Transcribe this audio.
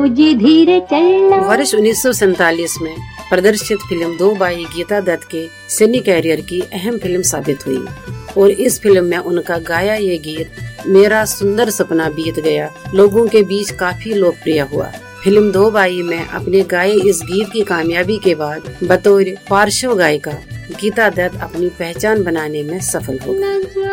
मुझे धीरे चलना। वर्ष 1947 में प्रदर्शित फिल्म दो बाई गीता दत्त के सिनी कैरियर की अहम फिल्म साबित हुई और इस फिल्म में उनका गाया ये गीत मेरा सुंदर सपना बीत गया लोगों के बीच काफी लोकप्रिय हुआ। फिल्म दो बाई में अपने गाए इस गीत की कामयाबी के बाद बतौर पार्श्व गायिका गीता दत्त अपनी पहचान बनाने में सफल हो गई।